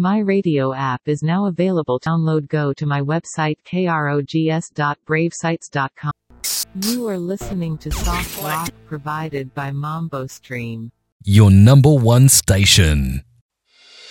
My Radio app is now available. Download. Go to my website krogs.bravesites.com. You are listening to Soft Rock provided by Mambo Stream. Your number one station.